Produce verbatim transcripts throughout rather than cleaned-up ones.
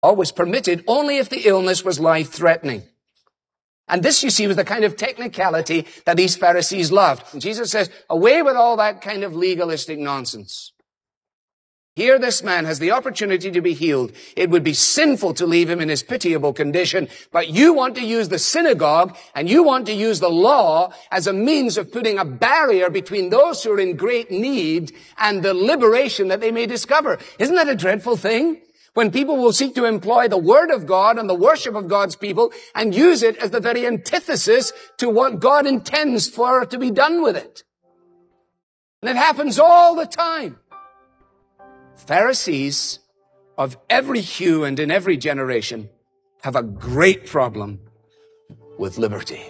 was permitted only if the illness was life-threatening. And this, you see, was the kind of technicality that these Pharisees loved. And Jesus says, away with all that kind of legalistic nonsense. Here this man has the opportunity to be healed. It would be sinful to leave him in his pitiable condition, but you want to use the synagogue and you want to use the law as a means of putting a barrier between those who are in great need and the liberation that they may discover. Isn't that a dreadful thing? When people will seek to employ the Word of God and the worship of God's people and use it as the very antithesis to what God intends for to be done with it. And it happens all the time. Pharisees of every hue and in every generation have a great problem with liberty.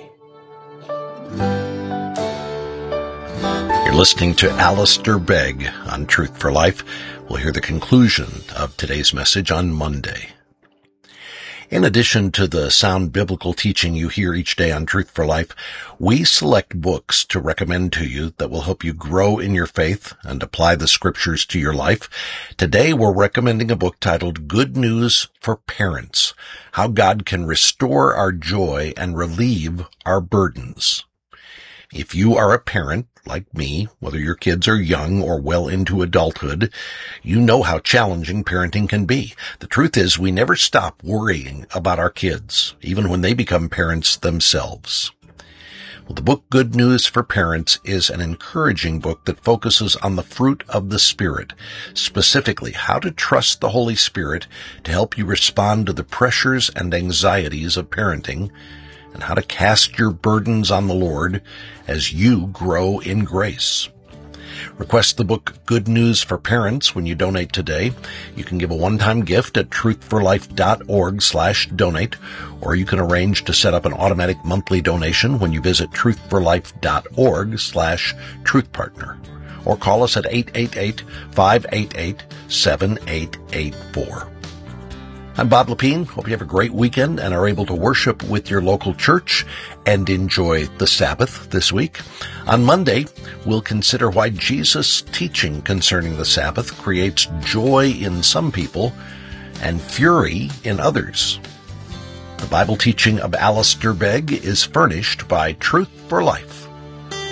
You're listening to Alistair Begg on Truth for Life. We'll hear the conclusion of today's message on Monday. In addition to the sound biblical teaching you hear each day on Truth for Life, we select books to recommend to you that will help you grow in your faith and apply the scriptures to your life. Today, we're recommending a book titled Good News for Parents: How God Can Restore Our Joy and Relieve Our Burdens. If you are a parent, like me, whether your kids are young or well into adulthood, you know how challenging parenting can be. The truth is, we never stop worrying about our kids, even when they become parents themselves. Well, the book Good News for Parents is an encouraging book that focuses on the fruit of the Spirit, specifically how to trust the Holy Spirit to help you respond to the pressures and anxieties of parenting, and how to cast your burdens on the Lord as you grow in grace. Request the book Good News for Parents when you donate today. You can give a one-time gift at truthforlife.org slash donate, or you can arrange to set up an automatic monthly donation when you visit truthforlife.org slash truthpartner, or call us at eight eight eight, five eight eight, seven eight eight four. I'm Bob Lepine. Hope you have a great weekend and are able to worship with your local church and enjoy the Sabbath this week. On Monday, we'll consider why Jesus' teaching concerning the Sabbath creates joy in some people and fury in others. The Bible teaching of Alistair Begg is furnished by Truth for Life,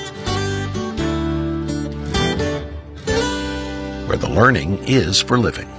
where the learning is for living.